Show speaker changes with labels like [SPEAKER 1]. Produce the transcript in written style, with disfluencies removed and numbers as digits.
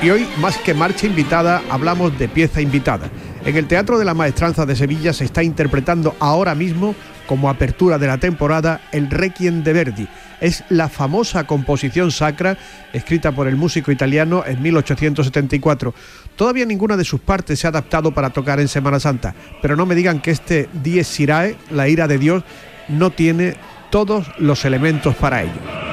[SPEAKER 1] Y hoy, más que marcha invitada, hablamos de pieza invitada. En el Teatro de la Maestranza de Sevilla se está interpretando ahora mismo, como apertura de la temporada, el Requiem de Verdi. Es la famosa composición sacra escrita por el músico italiano en 1874. Todavía ninguna de sus partes se ha adaptado para tocar en Semana Santa, pero no me digan que este Dies Irae, la ira de Dios, no tiene todos los elementos para ello.